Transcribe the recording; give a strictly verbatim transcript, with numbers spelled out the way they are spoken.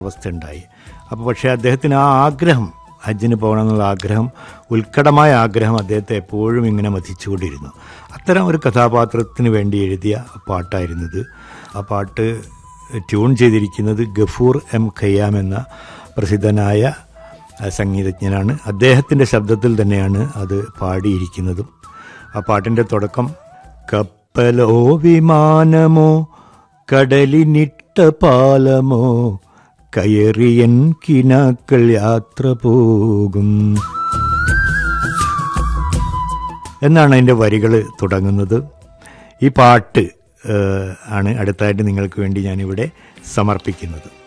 അവസ്ഥ ഉണ്ടായി. അപ്പോൾ പക്ഷേ അദ്ദേഹത്തിന് ആ ആഗ്രഹം, ഹജ്ജിന് പോകണമെന്നുള്ള ആഗ്രഹം, ഉത്കടമായ ആഗ്രഹം അദ്ദേഹത്തെ എപ്പോഴും ഇങ്ങനെ മഥിച്ചുകൊണ്ടിരുന്നു. അത്തരം ഒരു കഥാപാത്രത്തിന് വേണ്ടി എഴുതിയ പാട്ടായിരുന്നത്. ആ പാട്ട് ട്യൂൺ ചെയ്തിരിക്കുന്നത് ഗഫൂർ എം ഖയ്യാം എന്ന പ്രസിദ്ധനായ സംഗീതജ്ഞനാണ്. അദ്ദേഹത്തിൻ്റെ ശബ്ദത്തിൽ തന്നെയാണ് അത് പാടിയിരിക്കുന്നതും. ആ പാട്ടിൻ്റെ തുടക്കം കപ്പലോ വിമാനമോ കടലിനിട്ട പാലമോ കയറിയൻ കിനാക്കൾ യാത്ര പോകും എന്നാണ് അതിൻ്റെ വരികൾ തുടങ്ങുന്നത്. ഈ പാട്ട് ആണ് അടുത്തായിട്ട് നിങ്ങൾക്ക് വേണ്ടി ഞാനിവിടെ സമർപ്പിക്കുന്നത്.